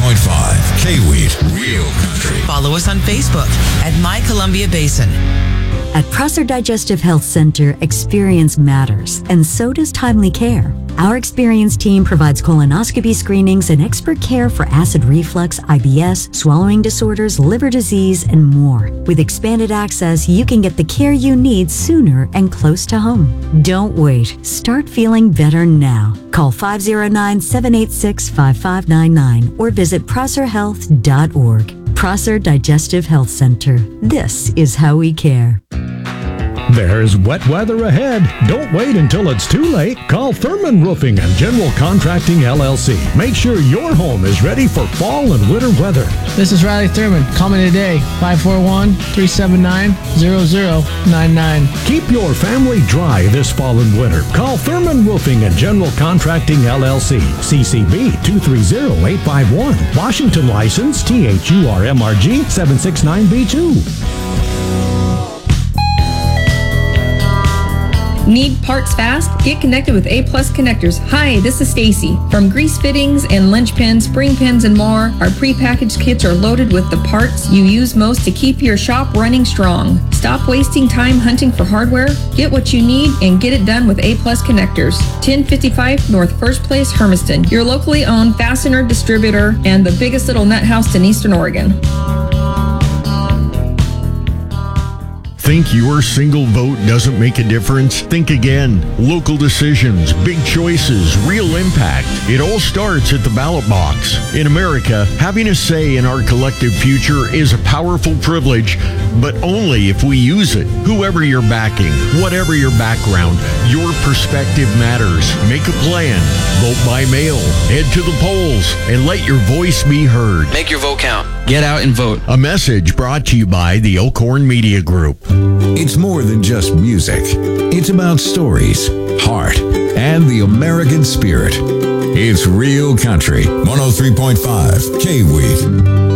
K-Wheat, Real Country. Follow us on Facebook at My Columbia Basin. At Prosser Digestive Health Center, experience matters, and so does timely care. Our experienced team provides colonoscopy screenings and expert care for acid reflux, IBS, swallowing disorders, liver disease, and more. With expanded access, you can get the care you need sooner and close to home. Don't wait. Start feeling better now. Call 509-786-5599 or visit prosserhealth.org. Prosser Digestive Health Center. This is how we care. There's wet weather ahead. Don't wait until it's too late. Call Thurman Roofing and General Contracting LLC. Make sure your home is ready for fall and winter weather. This is Riley Thurman. Call me today, 541-379-0099. Keep your family dry this fall and winter. Call Thurman Roofing and General Contracting LLC. CCB 230851. Washington license THURMRG 769B2. Need parts fast? Get connected with A Plus Connectors. Hi, this is Stacy. From grease fittings and linch pins, spring pins, and more, our prepackaged kits are loaded with the parts you use most to keep your shop running strong. Stop wasting time hunting for hardware. Get what you need and get it done with A Plus Connectors. 1055 North First Place, Hermiston. Your locally owned fastener distributor and the biggest little nut house in Eastern Oregon. Think your single vote doesn't make a difference? Think again. Local decisions, big choices, real impact. It all starts at the ballot box. In America, having a say in our collective future is a powerful privilege, but only if we use it. Whoever you're backing, whatever your background, your perspective matters. Make a plan. Vote by mail. Head to the polls and let your voice be heard. Make your vote count. Get out and vote. A message brought to you by the Elkhorn Media Group. It's more than just music. It's about stories, heart, and the American spirit. It's Real Country, 103.5 K-Wheat.